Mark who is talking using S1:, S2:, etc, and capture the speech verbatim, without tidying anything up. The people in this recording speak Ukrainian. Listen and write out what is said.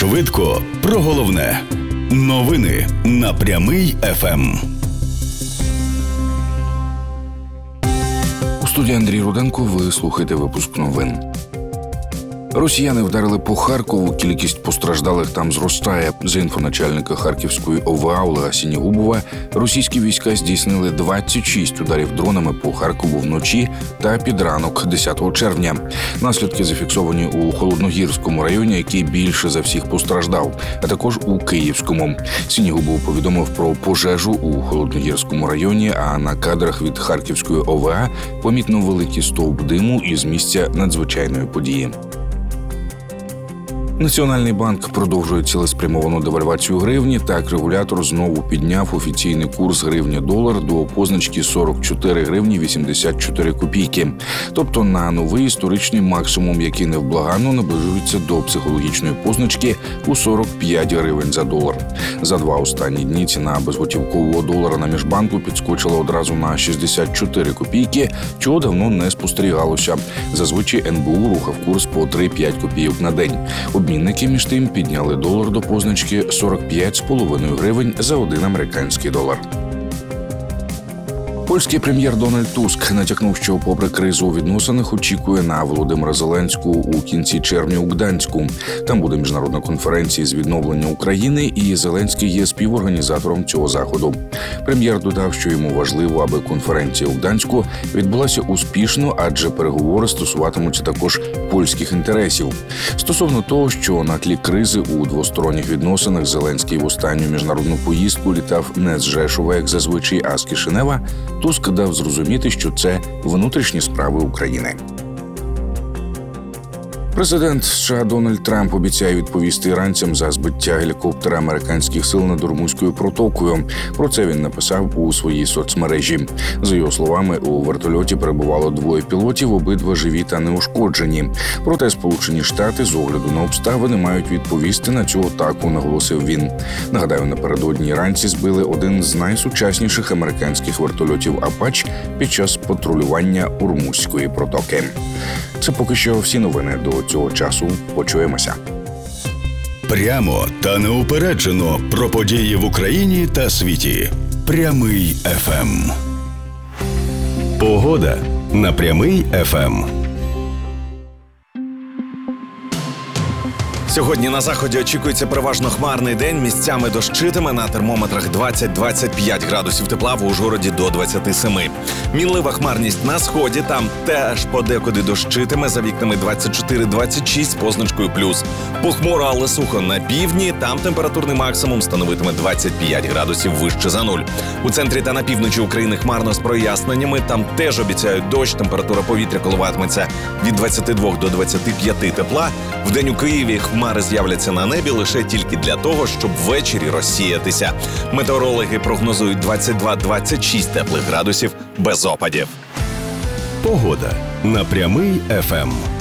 S1: Швидко про головне. Новини на Прямий еф ем.
S2: У студії Андрій Руденко. Ви слухаєте випуск новин. Росіяни вдарили по Харкову, кількість постраждалих там зростає. За інфоначальника Харківської о ве а Олега Сінігубова, російські війська здійснили двадцять шість ударів дронами по Харкову вночі та під ранок десятого червня. Наслідки зафіксовані у Холодногірському районі, який більше за всіх постраждав, а також у Київському. Сінігубов повідомив про пожежу у Холодногірському районі, а на кадрах від Харківської о ве а помітно великий стовп диму із місця надзвичайної події. Національний банк продовжує цілеспрямовану девальвацію гривні. Так, регулятор знову підняв офіційний курс гривні-долар до позначки сорок чотири гривні вісімдесят чотири копійки. Тобто на новий історичний максимум, який невблаганно наближується до психологічної позначки у сорок п'ять гривень за долар. За два останні дні ціна безготівкового долара на міжбанку підскочила одразу на шістдесят чотири копійки, чого давно не спостерігалося. Зазвичай ен бе у рухав курс по три-п'ять копійок на день. Обмінники, між тим, підняли долар до позначки сорок п'ять з половиною гривень за один американський долар. Польський прем'єр Дональд Туск натякнув, що попри кризу у відносинах очікує на Володимира Зеленського у кінці червня у Гданську. Там буде міжнародна конференція з відновлення України, і Зеленський є співорганізатором цього заходу. Прем'єр додав, що йому важливо, аби конференція у Гданську відбулася успішно, адже переговори стосуватимуться також польських інтересів. Стосовно того, що на тлі кризи у двосторонніх відносинах Зеленський в останню міжнародну поїздку літав не з Жешова, як зазвичай, а з Кишинева, Туск дав зрозуміти, що це внутрішні справи України. Президент США Дональд Трамп обіцяє відповісти іранцям за збиття гелікоптера американських сил над Ормузькою протокою. Про це він написав у своїй соцмережі. За його словами, у вертольоті перебувало двоє пілотів, обидва живі та неушкоджені. Проте Сполучені Штати з огляду на обставини мають відповісти на цю атаку, наголосив він. Нагадаю, напередодні іранці збили один з найсучасніших американських вертольотів «Апач» під час патрулювання Ормузької протоки. Це поки що всі новини до цього часу. Почуємося.
S1: Прямо та неупереджено про події в Україні та світі. Прямий еф ем. Погода на Прямий еф ем.
S3: Сьогодні на заході очікується переважно хмарний день, місцями дощитиме, на термометрах двадцять-двадцять п'ять градусів тепла, в Ужгороді до двадцять сім. Мінлива хмарність на сході, там теж подекуди дощитиме, за вікнами двадцять чотири-двадцять шість з позначкою плюс. Похмуро, але сухо на півдні, там температурний максимум становитиме двадцять п'ять градусів вище за нуль. У центрі та на півночі України хмарно з проясненнями, там теж обіцяють дощ, температура повітря коливатиметься від двадцяти двох до двадцяти п'яти тепла. Вдень у Києві хмари з'являться на небі лише тільки для того, щоб ввечері розсіятися. Метеорологи прогнозують двадцять два-двадцять шість теплих градусів без опадів.
S1: Погода на Прямий еф ем.